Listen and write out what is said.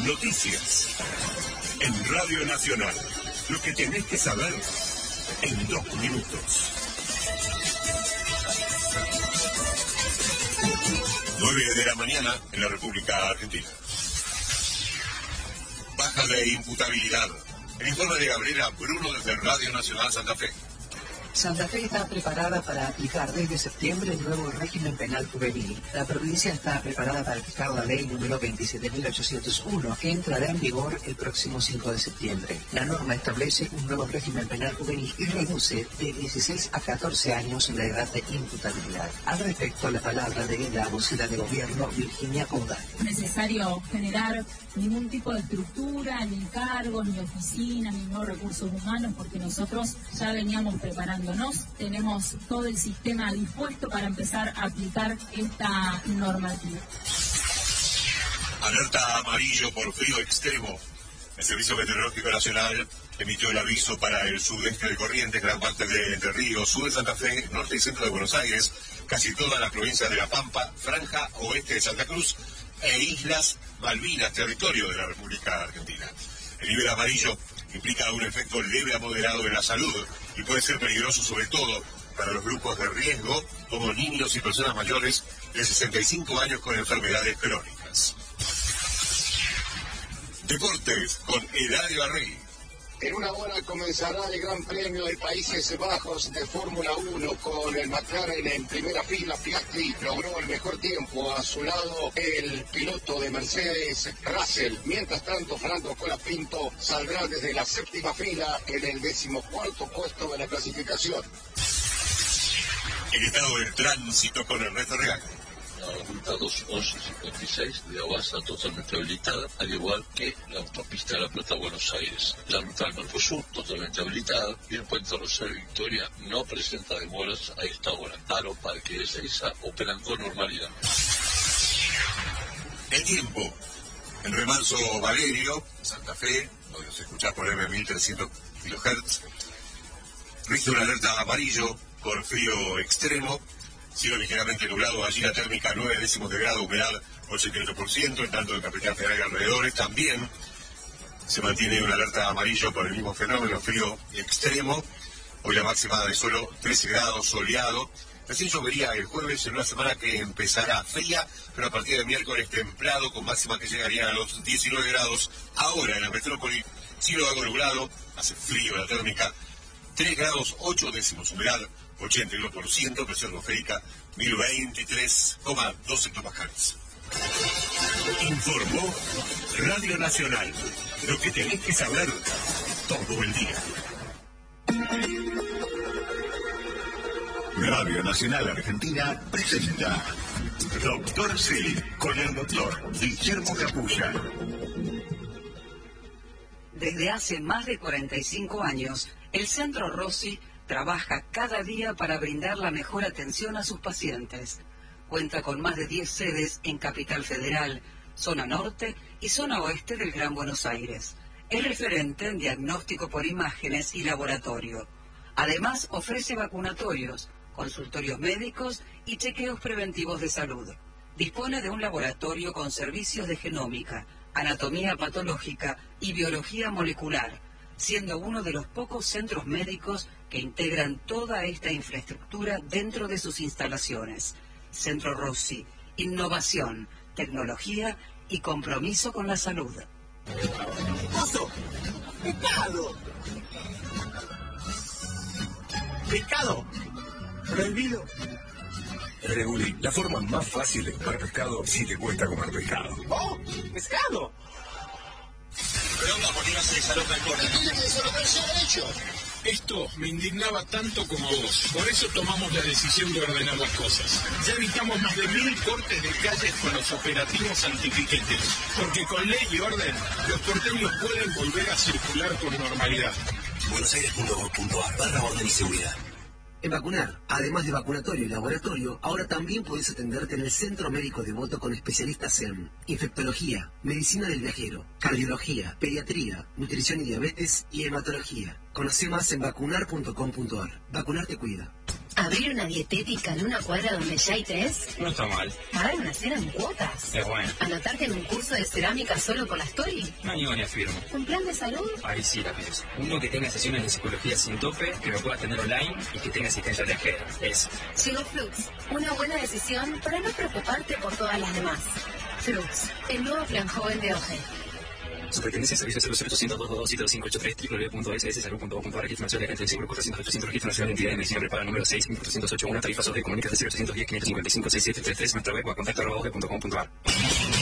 Noticias. En Radio Nacional. Lo que tenés que saber en 2 minutos. 9 de la mañana en la República Argentina. Baja de imputabilidad. El informe de Gabriela Bruno desde Radio Nacional Santa Fe. Santa Fe está preparada para aplicar desde septiembre el nuevo régimen penal juvenil. La provincia está preparada para aplicar la ley número 27.801, que entrará en vigor el próximo 5 de septiembre. La norma establece un nuevo régimen penal juvenil y reduce de 16 a 14 años la edad de imputabilidad. Al respecto, la palabra de la vocera de gobierno, Virginia Coda. Es necesario generar ningún tipo de estructura, ni cargos, ni oficina, ni nuevos recursos humanos, porque nosotros ya veníamos preparándonos, tenemos todo el sistema dispuesto para empezar a aplicar esta normativa. Alerta amarillo por frío extremo. El Servicio Meteorológico Nacional emitió el aviso para el sudeste de Corrientes, gran parte de Entre Ríos, sur de Santa Fe, norte y centro de Buenos Aires, casi todas las provincias de La Pampa, franja oeste de Santa Cruz e Islas Malvinas, territorio de la República Argentina. El nivel amarillo implica un efecto leve a moderado en la salud y puede ser peligroso sobre todo para los grupos de riesgo como niños y personas mayores de 65 años con enfermedades crónicas. Deportes con Eladio Arregui. En una hora comenzará el Gran Premio de Países Bajos de Fórmula 1 con el McLaren en primera fila. Piastri logró el mejor tiempo, a su lado el piloto de Mercedes, Russell. Mientras tanto, Fernando Colapinto saldrá desde la séptima fila en el 14º puesto de la clasificación. El estado del tránsito con Ernesto Real. La ruta 211-56 de Aguasa totalmente habilitada, al igual que la autopista de La Plata-Buenos Aires. La ruta del Mercosur totalmente habilitada y el puente Rosario Victoria no presenta demoras a esta hora. Aro, Parque de Ezeiza operan con normalidad. El tiempo. En Remanso Valerio, Santa Fe, donde se escucha por M1300 kHz, rige una alerta amarillo por frío extremo. Cielo ligeramente nublado, allí la térmica 9 décimos de grado, humedad 88%, en tanto en Capital Federal y alrededores también se mantiene una alerta amarillo por el mismo fenómeno, frío extremo. Hoy la máxima de suelo 13 grados, soleado. Recién llovería el jueves en una semana que empezará fría, pero a partir de miércoles templado, con máxima que llegaría a los 19 grados. Ahora en la metrópoli, cielo algo nublado, hace frío la térmica, 3 grados 8 décimos, humedad 82%, presión atmosférica 1023,12 hectopascales. Informó Radio Nacional. Lo que tenés que saber todo el día. Radio Nacional Argentina presenta Doctor C con el doctor Guillermo Capulla. Desde hace más de 45 años, el Centro Rossi trabaja cada día para brindar la mejor atención a sus pacientes. Cuenta con más de 10 sedes en Capital Federal, zona norte y zona oeste del Gran Buenos Aires. Es referente en diagnóstico por imágenes y laboratorio. Además, ofrece vacunatorios, consultorios médicos y chequeos preventivos de salud. Dispone de un laboratorio con servicios de genómica, anatomía patológica y biología molecular, siendo uno de los pocos centros médicos que integran toda esta infraestructura dentro de sus instalaciones. Centro Rossi, innovación, tecnología y compromiso con la salud. ¡Oso! ¡Pecado! ¡Pescado! ¡Prohibido! Regulí, la forma más fácil de comer pescado si te cuesta comer pescado. ¡Oh! ¡Pescado! ¿Pero onda por qué no se desaloja el corte? Tiene que desalojarse a derecho. Esto me indignaba tanto como a vos. Por eso tomamos la decisión de ordenar las cosas. Ya evitamos más de 1000 cortes de calles con los operativos antipiquetes. Porque con ley y orden, los porteños pueden volver a circular con normalidad. buenosaires.gov.ar/orden y seguridad. En Vacunar, además de vacunatorio y laboratorio, ahora también puedes atenderte en el Centro Médico Devoto con especialistas en infectología, medicina del viajero, cardiología, pediatría, nutrición y diabetes y hematología. Conoce más en vacunar.com.ar. Vacunar te cuida. Abrir una dietética en una cuadra donde ya hay 3. No está mal. Pagar una cena en cuotas. Es bueno. Anotarte en un curso de cerámica solo por la story. No ni afirmo. ¿Un plan de salud? Ahí sí la pienso. Uno que tenga sesiones de psicología sin tope, que lo pueda tener online y que tenga asistencia viajera. Eso. Llegó Flux. Una buena decisión para no preocuparte por todas las demás. Flux, el nuevo plan joven de OGE. Superintendencia de Servicios 0800-222-7583 www.sssalud.gov.ar. Registro nacional de agentes del seguro 400-800. Registro nacional de entidad de medicina prepaga número 6.481. Tarifas OGE. Comunícate 0810-555-6733. Nuestra web o a contacto@oge.com.ar.